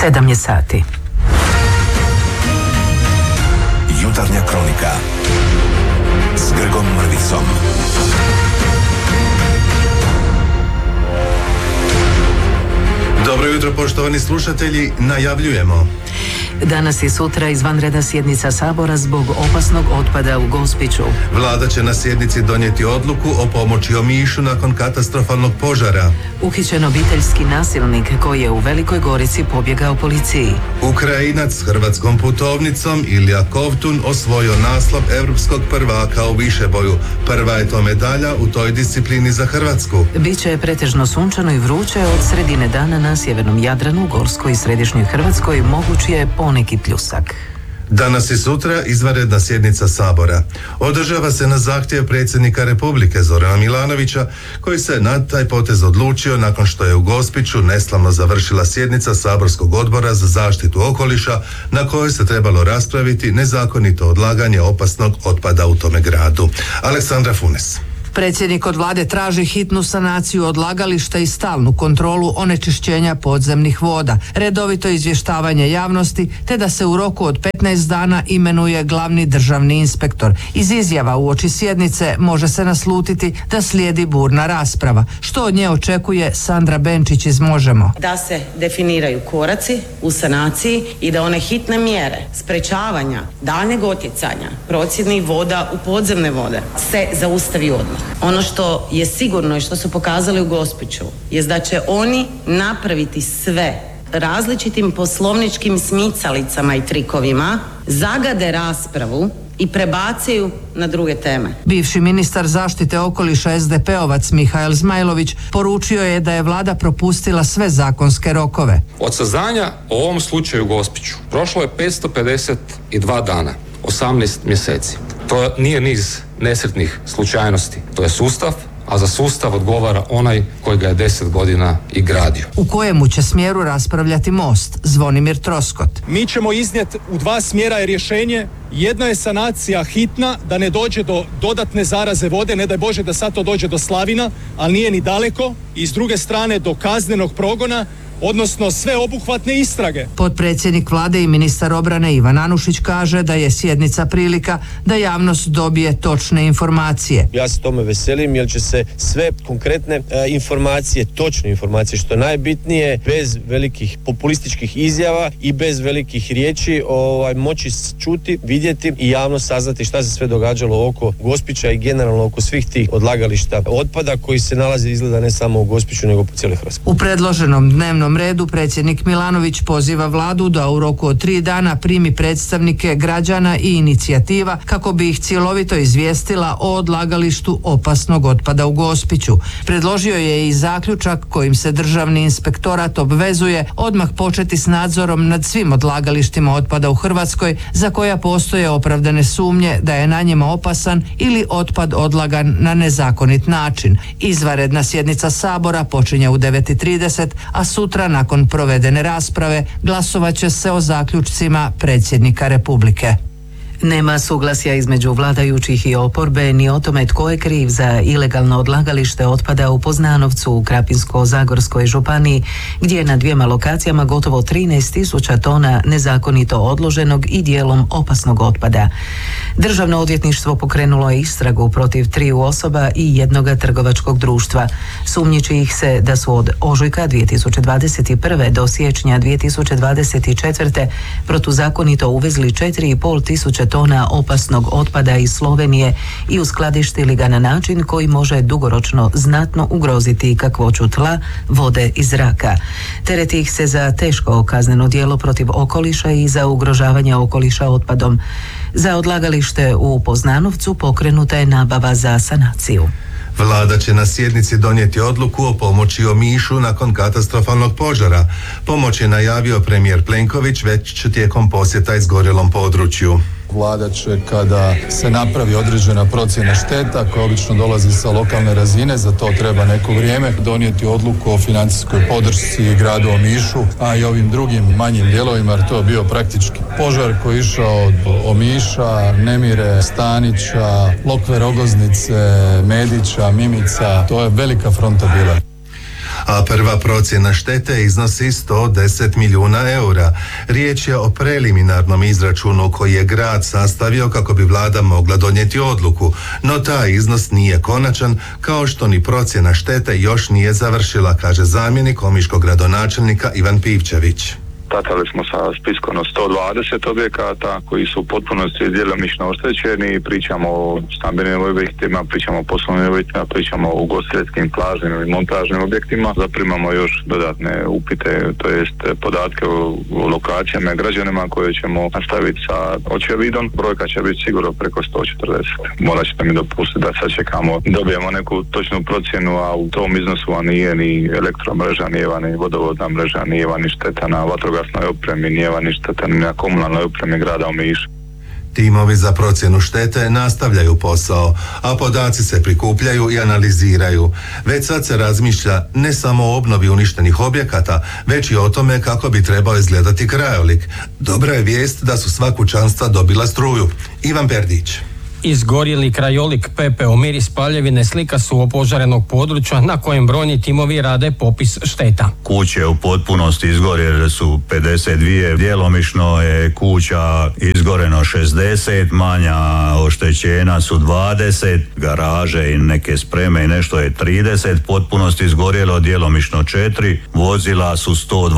7 je sati. Jutarnja kronika s Grgom Mrvicom. Dobro jutro, poštovani slušatelji, najavljujemo. Danas i sutra izvanredna sjednica Sabora zbog opasnog otpada u Gospiću. Vlada će na sjednici donijeti odluku o pomoći Omišu nakon katastrofalnog požara. Uhićen obiteljski nasilnik koji je u Velikoj Gorici pobjegao policiji. Ukrajinac s hrvatskom putovnicom Ilija Kovtun osvojio naslov europskog prvaka u višeboju. Prva je to medalja u toj disciplini za Hrvatsku. Biće pretežno sunčano i vruće od sredine dana na sjevernom Jadranu, Gorskoj i središnjoj Hrvatskoj moguć je poneki pljusak. Danas i sutra izvanredna sjednica Sabora. Održava se na zahtjev predsjednika Republike Zorana Milanovića, koji se na taj potez odlučio nakon što je u Gospiću neslavno završila sjednica Saborskog odbora za zaštitu okoliša, na kojoj se trebalo raspraviti nezakonito odlaganje opasnog otpada u tome gradu. Aleksandra Funes. Predsjednik od vlade traži hitnu sanaciju odlagališta i stalnu kontrolu onečišćenja podzemnih voda, redovito izvještavanje javnosti, te da se u roku od 15 dana imenuje glavni državni inspektor. Iz izjava uoči sjednice može se naslutiti da slijedi burna rasprava. Što od nje očekuje Sandra Benčić iz Možemo? Da se definiraju koraci u sanaciji i da one hitne mjere sprečavanja daljnjeg otjecanja procjednih voda u podzemne vode se zaustavi odmah. Ono što je sigurno i što su pokazali u Gospiću je da će oni napraviti sve različitim poslovničkim smicalicama i trikovima, zagade raspravu i prebacaju na druge teme. Bivši ministar zaštite okoliša SDP-ovac Mihael Zmajlović poručio je da je vlada propustila sve zakonske rokove. Od saznanja o ovom slučaju u Gospiću prošlo je 552 dana, 18 mjeseci. To nije niz nesretnih slučajnosti, to je sustav, a za sustav odgovara onaj koji ga je 10 godina i gradio. U kojemu će smjeru raspravljati Most? Zvonimir Troskot. Mi ćemo iznijeti u dva smjera je rješenje. Jedno je sanacija hitna, da ne dođe do dodatne zaraze vode, ne daj Bože da sad to dođe do slavina, ali nije ni daleko. I s druge strane do kaznenog progona, odnosno sveobuhvatne istrage. Potpredsjednik vlade i ministar obrane Ivan Anušić kaže da je sjednica prilika da javnost dobije točne informacije. Ja se tome veselim jer će se sve konkretne informacije, točne informacije, što je najbitnije, bez velikih populističkih izjava i bez velikih riječi moći čuti, vidjeti i javno saznati šta se sve događalo oko Gospića i generalno oko svih tih odlagališta otpada koji se nalaze izgleda ne samo u Gospiću nego po cijeloj Hrvatskoj. U predloženom dnevnom redu predsjednik Milanović poziva vladu da u roku od 3 dana primi predstavnike građana i inicijativa kako bi ih cjelovito izvijestila o odlagalištu opasnog otpada u Gospiću. Predložio je i zaključak kojim se državni inspektorat obvezuje odmah početi s nadzorom nad svim odlagalištima otpada u Hrvatskoj za koja postoje opravdane sumnje da je na njima opasan ili otpad odlagan na nezakonit način. Izvanredna sjednica Sabora počinje u 9:30, a sutra nakon provedene rasprave glasovat će se o zaključcima predsjednika Republike. Nema suglasja između vladajućih i oporbe ni o tome tko je kriv za ilegalno odlagalište otpada u Poznanovcu u Krapinsko-zagorskoj županiji, gdje je na 2 lokacijama gotovo 13.000 tona nezakonito odloženog i dijelom opasnog otpada. Državno odvjetništvo pokrenulo je istragu protiv 3 osoba i 1 trgovačkog društva. Sumnjiči ih se da su od ožujka 2021. do siječnja 2024. protuzakonito uvezli 4.500 tona opasnog otpada iz Slovenije i uskladištili ga na način koji može dugoročno znatno ugroziti kakvoću tla, vode i zraka. Tereti ih se za teško kazneno djelo protiv okoliša i za ugrožavanje okoliša otpadom. Za odlagalište u Poznanovcu pokrenuta je nabava za sanaciju. Vlada će na sjednici donijeti odluku o pomoći Omišu nakon katastrofalnog požara. Pomoć je najavio premijer Plenković već tijekom posjeta izgorjelom području. Vlada će, kada se napravi određena procjena šteta koja obično dolazi sa lokalne razine, za to treba neko vrijeme, donijeti odluku o financijskoj podršci gradu Omišu, a i ovim drugim manjim dijelovima, jer to je bio praktički požar koji je išao od Omiša, Nemire, Stanića, Lokve, Rogoznice, Medića, Mimica. To je velika fronta bila. a prva procjena štete iznosi 110 milijuna eura. Riječ je o preliminarnom izračunu koji je grad sastavio kako bi vlada mogla donijeti odluku, no taj iznos nije konačan, kao što ni procjena štete još nije završila, kaže zamjenik omiškog gradonačelnika Ivan Pivčević. Startali smo sa spiskom od 120 objekata koji su u potpunosti djelomično oštećeni. Pričamo o stambenim objektima, pričamo o poslovnim objektima, pričamo o ugostiteljskim, plažnim i montažnim objektima. Zaprimamo još dodatne upite, to jest podatke o lokacijama i građanima koje ćemo nastaviti sa očevidom. Brojka će biti sigurno preko 140. Morat ćete mi dopustiti da sad čekamo, dobijemo neku točnu procjenu, a u tom iznosu nije ni elektromreža, nije ni vodovodna mreža, nije ni šteta na vatrogasnoj opremi, nije ni šteta ni na komunalnoj opremi grada Omiša. Timovi za procjenu štete nastavljaju posao, a podaci se prikupljaju i analiziraju. Već sad se razmišlja ne samo o obnovi uništenih objekata, već i o tome kako bi trebao izgledati krajolik. Dobra je vijest da su sva kućanstva dobila struju. Ivan Perdić. Izgorjeli krajolik, pepeo, miris, paljevine slika su opožarenog područja na kojem brojni timovi rade popis šteta. Kuće u potpunosti izgorjele su 52, djelomično je kuća izgoreno 60, manja oštećena su 20, garaže i neke spreme i nešto je 30, potpunosti izgorjelo djelomično 4, vozila su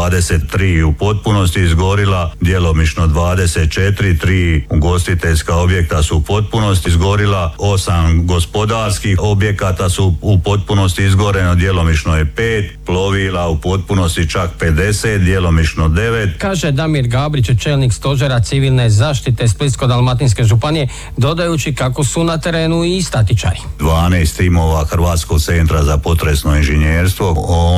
123 u potpunosti izgorila, djelomično 24, 3 ugostiteljska objekta su u potpunosti izgorila, 8 gospodarskih objekata su u potpunosti izgoreno, djelomično je 5, plovila u potpunosti čak 50, djelomično 9. Kaže Damir Gabrić, čelnik stožera civilne zaštite Splitsko-dalmatinske županije, dodajući kako su na terenu i statičari. 12 timova Hrvatskog centra za potresno inženjerstvo,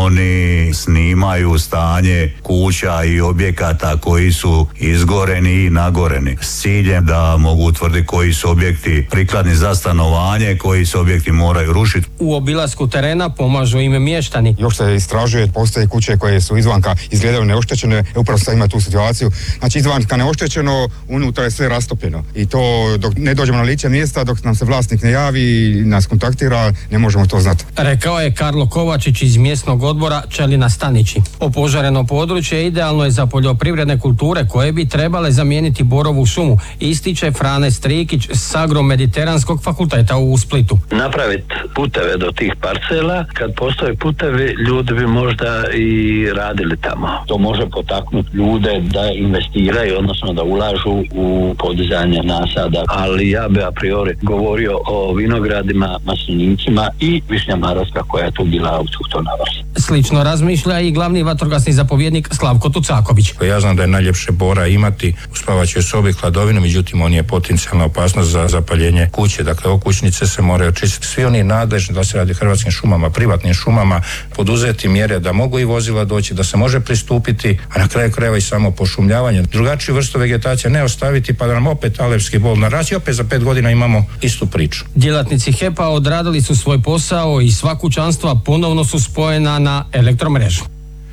oni snimaju stanje kuća i objekata koji su izgoreni i nagoreni s ciljem da mogu utvrditi koji su objekti prikladni za stanovanje, koji se objekti moraju rušiti. U obilasku terena pomažu im mještani. Još se istražuje, postoje kuće koje su izvanka izgledaju neoštećene, upravo sad ima tu situaciju. Znači izvanka neoštećeno, unutra je sve rastopljeno. I to dok ne dođemo na lice mjesta, dok nam se vlasnik ne javi i nas kontaktira, ne možemo to znati. Rekao je Karlo Kovačić iz mjesnog odbora Čelina Stanići. Opožareno područje idealno je za poljoprivredne kulture koje bi trebale zamijeniti borovu šumu, ističe Frane Strikić s Agro-mediteranskog fakulteta u Splitu. Napraviti puteve do tih parcela, kad postoje putevi, ljudi bi možda i radili tamo. To može potaknuti ljude da investiraju, odnosno da ulažu u podizanje nasada, ali ja bi a priori govorio o vinogradima, maslinicima i višnja maroska koja je tu bila autohtona vrsta. Slično razmišlja i glavni vatrogasni zapovjednik Slavko Tucaković. Ja znam da je najljepše bora imati u spavaćoj sobi hladovinu, međutim on je potencijalna opasnost za zapaljenje kuće. Dakle, okućnice se moraju očistiti. Svi oni nadležni, da se radi Hrvatskim šumama, privatnim šumama, poduzeti mjere da mogu i vozila doći, da se može pristupiti, a na kraju krajeva i samo pošumljavanje. Drugačiju vrstu vegetacije ne ostaviti pa da nam opet alepski bol narazi, opet za 5 godina imamo istu priču. Djelatnici HEP-a odradili su svoj posao i sva kućanstva ponovno su spojena na elektromrežu.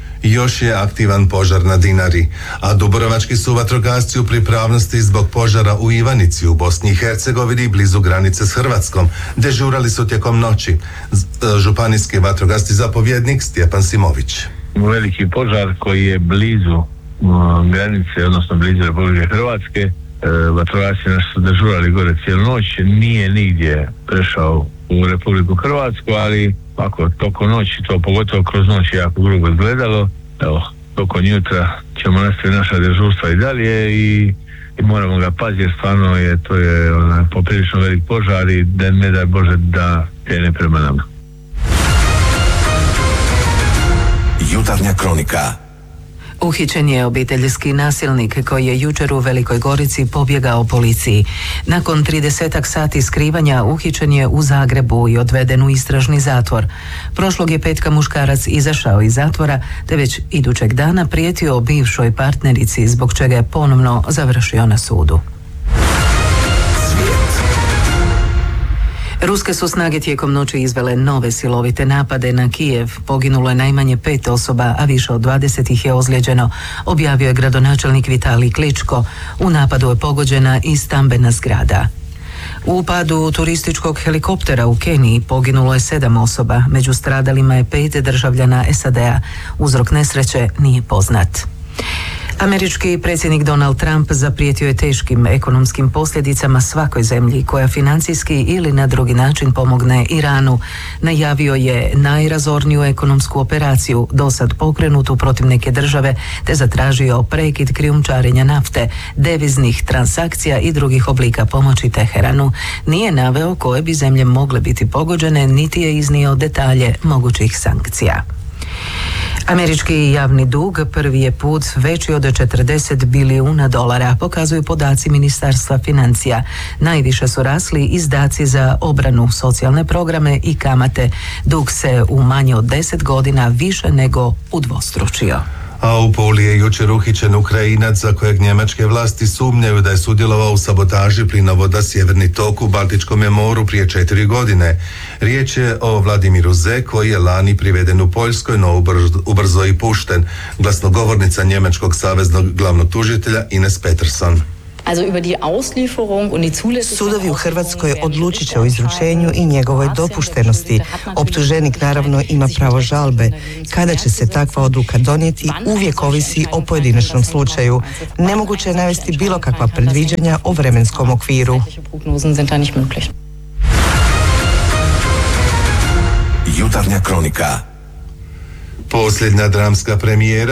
Još je aktivan požar na Dinari, a dubrovački su vatrogasci u pripravnosti zbog požara u Ivanici u Bosni i Hercegovini blizu granice s Hrvatskom. Dežurali su tijekom noći. Županijski vatrogasni zapovjednik Stjepan Simović. Veliki požar koji je blizu granice, odnosno blizu Republike Hrvatske. Vatrogasci su dežurali gore cijelu noć, nije nigdje prešao u Republiku Hrvatsku, ali ako tokom noći, to pogotovo kroz noć jako grubo izgledalo. Evo, tokom jutra ćemo nastaviti naša dežurstva i dalje i moramo ga paziti jer stvarno to je poprilično velik požar i da ne daj Bože da krene prema nama. Jutarnja kronika. Uhićen je obiteljski nasilnik koji je jučer u Velikoj Gorici pobjegao policiji. Nakon 30 sati skrivanja uhićen je u Zagrebu i odveden u istražni zatvor. Prošlog je petka muškarac izašao iz zatvora te već idućeg dana prijetio bivšoj partnerici zbog čega je ponovno završio na sudu. Ruske su snage tijekom noći izvele nove silovite napade na Kijev. Poginulo je najmanje 5 osoba, a više od 20 ih je ozlijeđeno, objavio je gradonačelnik Vitalij Kličko. U napadu je pogođena i stambena zgrada. U padu turističkog helikoptera u Keniji poginulo je 7 osoba, među stradalima je 5 državljana SAD-a. Uzrok nesreće nije poznat. Američki predsjednik Donald Trump zaprijetio je teškim ekonomskim posljedicama svakoj zemlji koja financijski ili na drugi način pomogne Iranu. Najavio je najrazorniju ekonomsku operaciju dosad pokrenutu protiv neke države te zatražio prekid krijumčarenja nafte, deviznih transakcija i drugih oblika pomoći Teheranu. Nije naveo koje bi zemlje mogle biti pogođene, niti je iznio detalje mogućih sankcija. Američki javni dug prvi je put veći od 40 bilijuna dolara, pokazuju podaci Ministarstva financija. Najviše su rasli izdaci za obranu, socijalne programe i kamate. Dug se u manje od 10 godina više nego udvostručio. A u Puli je jučer uhićen Ukrajinac za kojeg njemačke vlasti sumnjaju da je sudjelovao u sabotaži plinovoda Sjeverni tok u Baltičkom moru prije 4 godine. Riječ je o Vladimiru Z koji je lani priveden u Poljskoj, no ubrzo i pušten. Glasnogovornica njemačkog saveznog glavnog tužitelja Ines Petersson. Sudovi u Hrvatskoj odlučit će o izručenju i njegovoj dopuštenosti. Optuženik naravno ima pravo žalbe. Kada će se takva odluka donijeti uvijek ovisi o pojedinačnom slučaju. Nemoguće je navesti bilo kakva predviđanja o vremenskom okviru. Jutarnja kronika. Posljednja dramska premijera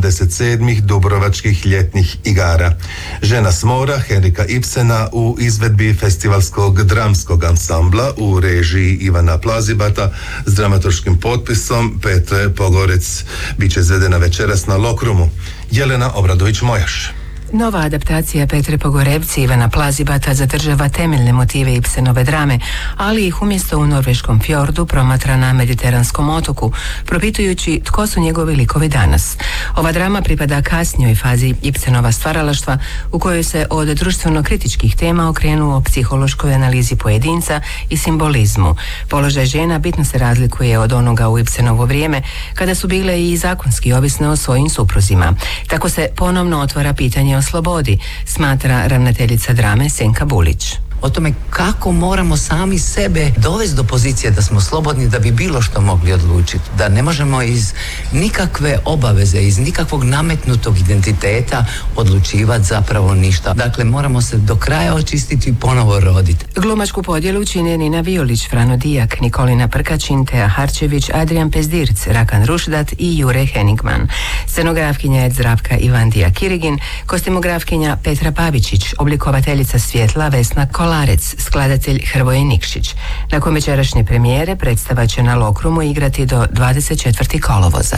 77. Dubrovačkih ljetnih igara. Žena s mora Henrika Ibsena u izvedbi festivalskog dramskog ansambla u režiji Ivana Plazibata s dramaturškim potpisom Petre Pogorec. Biće izvedena večeras na Lokrumu. Jelena Obradović-Mojaš. Nova adaptacija Petre Pogorevci Ivana Plazibata zadržava temeljne motive Ibsenove drame, ali ih umjesto u norveškom fjordu promatra na mediteranskom otoku, propitujući tko su njegovi likovi danas. Ova drama pripada kasnijoj fazi Ibsenova stvaralaštva, u kojoj se od društveno-kritičkih tema okrenuo psihološkoj analizi pojedinca i simbolizmu. Položaj žena bitno se razlikuje od onoga u Ibsenovo vrijeme, kada su bile i zakonski ovisne o svojim supruzima. Tako se ponovno otvara pitanje o slobodi, smatra ravnateljica drame Senka Bulić. O tome kako moramo sami sebe dovesti do pozicije da smo slobodni, da bi bilo što mogli odlučiti, da ne možemo iz nikakve obaveze, iz nikakvog nametnutog identiteta odlučivati zapravo ništa. Dakle, moramo se do kraja očistiti i ponovo roditi. Glumačku podjelu čine Nina Violić, Frano Dijak, Nikolina Prkačin, Tea Harčević, Adrian Pezdirc, Rakan Rušdat i Jure Henigman. Scenografkinja je Zdravka Ivandija Kirigin, kostimografkinja Petra Pavičić, oblikovateljica svjetla Vesna Kolarec, skladatelj Hrvoje Nikšić. Nakon večerašnje premijere predstava će na Lokrumu igrati do 24. kolovoza.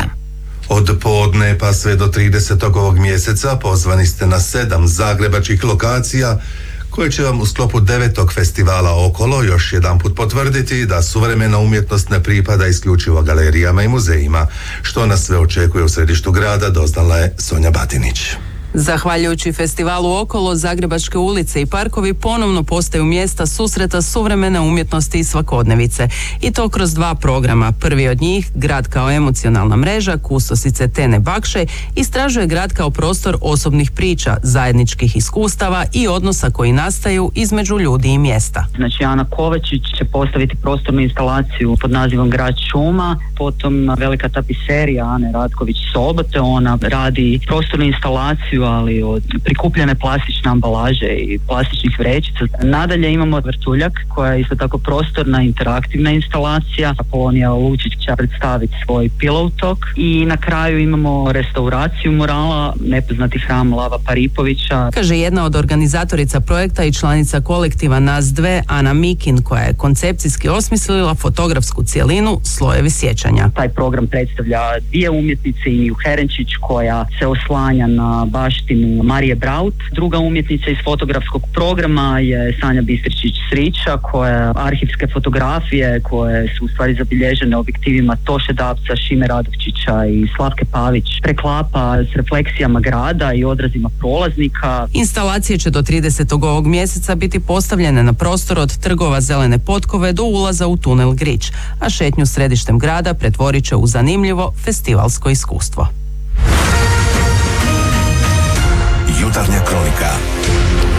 Od podne pa sve do 30. ovog mjeseca pozvani ste na 7 zagrebačkih lokacija koje će vam u sklopu 9. festivala Okolo još jedanput potvrditi da suvremena umjetnost ne pripada isključivo galerijama i muzejima. Što nas sve očekuje u središtu grada, doznala je Sonja Batinić. Zahvaljujući festivalu Okolo, zagrebačke ulice i parkovi ponovno postaju mjesta susreta suvremene umjetnosti i svakodnevice. I to kroz 2 programa. Prvi od njih, Grad kao emocionalna mreža, kustosice Tene Bakše, istražuje grad kao prostor osobnih priča, zajedničkih iskustava i odnosa koji nastaju između ljudi i mjesta. Znači, Ana Kovačić će postaviti prostornu instalaciju pod nazivom Grad šuma, potom velika tapiserija Ane Ratković Sobote, ona radi prostornu instalaciju ali od prikupljene plastične ambalaže i plastičnih vrećica. Nadalje imamo Vrtuljak koja je isto tako prostorna interaktivna instalacija. Apolonija Lučić će predstaviti svoj Pillow Talk i na kraju imamo restauraciju murala Nepoznati hram Lava Paripovića. Kaže jedna od organizatorica projekta i članica kolektiva Nas dve, Ana Mikin, koja je koncepcijski osmislila fotografsku cjelinu Slojevi sjećanja. Taj program predstavlja 2 umjetnice, Iniju Herenčić koja se oslanja na baštinu Marije Braut. Druga umjetnica iz fotografskog programa je Sanja Bistričić-Srića, koja arhivske fotografije koje su u stvari zabilježene objektivima Toše Dapca, Šime Radovčića i Slavke Pavić preklapa s refleksijama grada i odrazima prolaznika. Instalacije će do 30. ovog mjeseca biti postavljene na prostor od trgova Zelene potkove do ulaza u tunel Grič, a šetnju središtem grada pretvorit će u zanimljivo festivalsko iskustvo. Jutarnja kronika.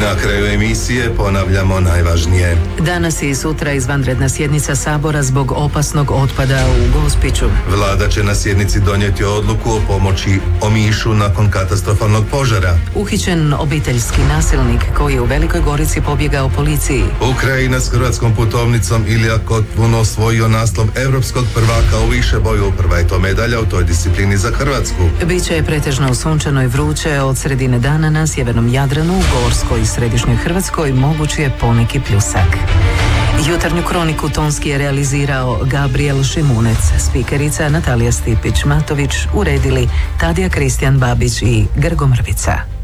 Na kraju emisije ponavljamo najvažnije. Danas i sutra izvanredna sjednica Sabora zbog opasnog otpada u Gospiću. Vlada će na sjednici donijeti odluku o pomoći Omišu nakon katastrofalnog požara. Uhićen obiteljski nasilnik koji je u Velikoj Gorici pobjegao policiji. Ukrajina s hrvatskom putovnicom Ilija Kotvun osvojio naslov europskog prvaka u višeboju. Prva je to medalja u toj disciplini za Hrvatsku. Biće pretežno sunčano i vruće od sredine dana na sjevernom Jadranu, Gorskoj i središnjoj Hrvatskoj moguć je poneki pljusak. Jutarnju kroniku tonski je realizirao Gabriel Šimunec, spikerica Natalija Stipić-Matović, uredili Tadija Kristijan Babić i Grgo Mrvica.